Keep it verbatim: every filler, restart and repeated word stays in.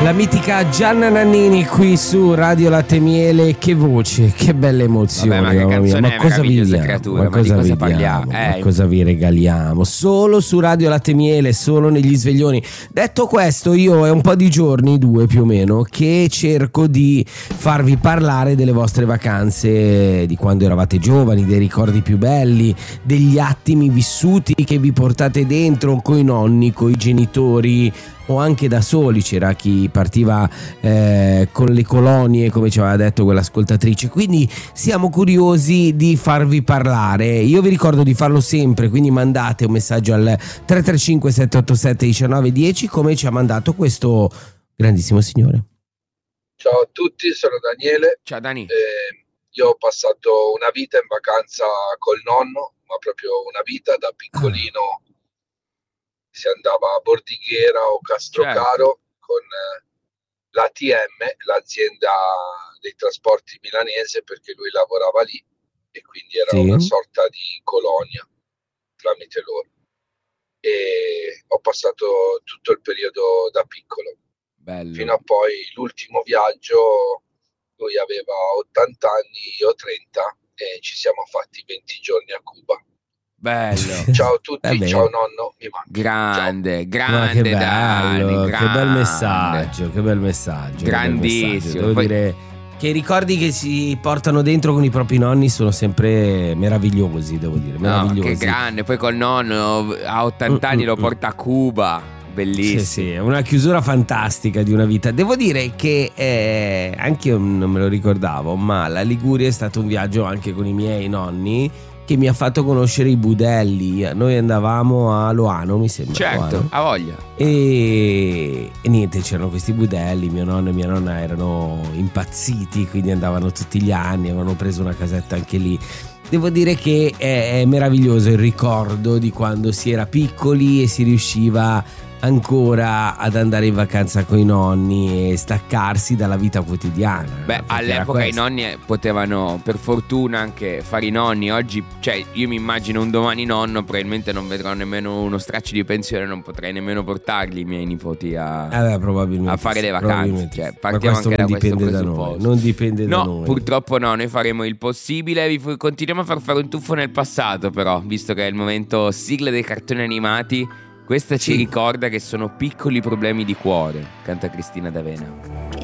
La mitica Gianna Nannini qui su Radio Latte Miele. Che voce, che belle emozioni. Vabbè, ma che canzone ma è, cosa vi diamo? creatura, Ma ma cosa di cosa vi parliamo? diamo? Eh, Ma cosa vi regaliamo? Solo su Radio Latte Miele, solo negli sveglioni. Detto questo, io è un po' di giorni, due più o meno, che cerco di farvi parlare delle vostre vacanze, di quando eravate giovani, dei ricordi più belli, degli attimi vissuti che vi portate dentro coi nonni, coi genitori, o anche da soli. C'era chi partiva eh, con le colonie, come ci aveva detto quell'ascoltatrice, quindi siamo curiosi di farvi parlare. Io vi ricordo di farlo sempre, quindi mandate un messaggio al tre tre cinque sette otto sette uno nove uno zero, come ci ha mandato questo grandissimo signore. Ciao a tutti, sono Daniele. Ciao Dani. Eh, io ho passato una vita in vacanza col nonno, ma proprio una vita da piccolino. Ah. Si andava a Bordighera o Castrocaro, certo, con eh, l'A T M, l'azienda dei trasporti milanese, perché lui lavorava lì e quindi era sì. una sorta di colonia tramite loro. E ho passato tutto il periodo da piccolo. Bello. Fino a poi l'ultimo viaggio, lui aveva ottanta anni, io trenta, e ci siamo fatti venti giorni a Cuba. Bello. Ciao a tutti, ciao nonno, mi manca. Grande, ciao. grande, che bello, Dani, grande. Che bel messaggio, che bel messaggio. Grandissimo. Che bel messaggio. Devo Poi... dire che i ricordi che si portano dentro con i propri nonni sono sempre meravigliosi, devo dire, meravigliosi. No, che grande, poi col nonno a ottanta anni mm-mm. lo porta a Cuba. Bellissimo. Sì, sì, è una chiusura fantastica di una vita. Devo dire che eh, anche io non me lo ricordavo, ma la Liguria è stato un viaggio anche con i miei nonni che mi ha fatto conoscere i budelli. Noi andavamo a Loano, mi sembra. Certo, Loano. a voglia. E, e niente, c'erano questi budelli. Mio nonno e mia nonna erano impazziti, quindi andavano tutti gli anni, avevano preso una casetta anche lì. Devo dire che è, è meraviglioso il ricordo di quando si era piccoli e si riusciva ancora ad andare in vacanza con i nonni e staccarsi dalla vita quotidiana. Beh, all'epoca i nonni potevano per fortuna anche fare i nonni. Oggi, cioè, io mi immagino un domani nonno, probabilmente non vedrò nemmeno uno straccio di pensione, non potrei nemmeno portarli i miei nipoti a, eh beh, a fare le vacanze. Cioè, partiamo anche da questo presupposto. Da noi, non dipende no, da noi. No, purtroppo no, noi faremo il possibile. Vi continuiamo a far fare un tuffo nel passato, però, visto che è il momento sigla dei cartoni animati. Questa ci sì. ricorda che sono piccoli problemi di cuore, canta Cristina D'Avena.